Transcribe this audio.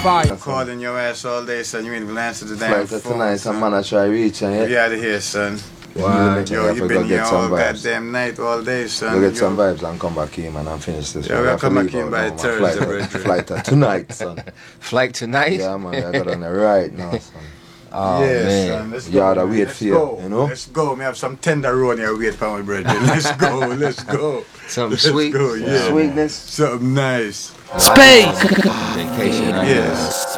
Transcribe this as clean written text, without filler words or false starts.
I'm calling your ass all day, son. You ain't even answer the damn phone. Tonight, some man I try reaching it. We out of here, son. Wow. Yo, you been here all goddamn night, all day, son. Go get some vibes and come back here, man, and finish this. Yeah, we'll come back in by Thursday, flight tonight, son. Flight tonight? Yeah, man, I got on the right now, son. Oh, yes, man. Son, let's You go. oughta wait for you, you know? Let's go. Me have some tenderoni here wait for my brethren. Let's go, let's go. Something sweet. Go, yeah. Sweetness. Something nice. Space! Vacation, right? Yes.